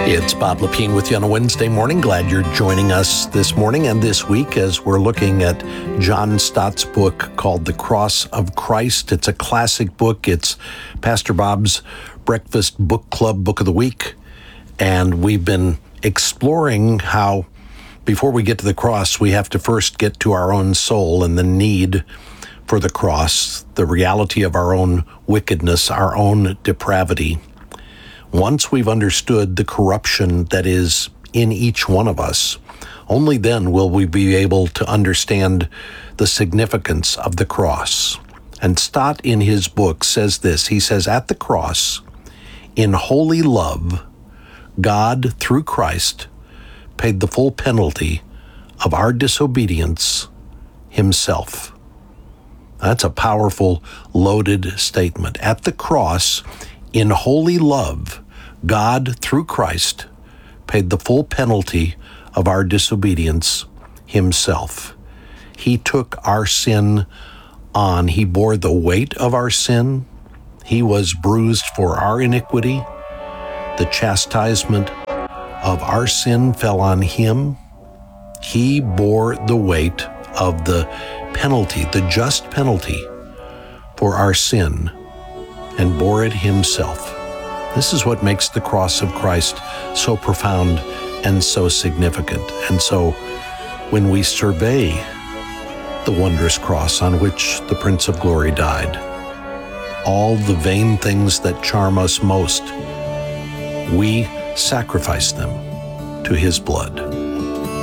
It's Bob Lepine with you on a Wednesday morning. Glad you're joining us this morning and this week as we're looking at John Stott's book called The Cross of Christ. It's a classic book. It's Pastor Bob's Breakfast Book Club Book of the Week. And we've been exploring how before we get to the cross, we have to first get to our own soul and the need for the cross, the reality of our own wickedness, our own depravity. Once we've understood the corruption that is in each one of us, only then will we be able to understand the significance of the cross. And Stott in his book says this. He says, at the cross, in holy love, God, through Christ, paid the full penalty of our disobedience himself. That's a powerful, loaded statement. At the cross, in holy love, God, through Christ, paid the full penalty of our disobedience himself. He took our sin on. He bore the weight of our sin. He was bruised for our iniquity. The chastisement of our sin fell on him. He bore the weight of the penalty, the just penalty for our sin, and bore it himself. This is what makes the cross of Christ so profound and so significant. And so when we survey the wondrous cross on which the Prince of Glory died, all the vain things that charm us most, we sacrifice them to his blood.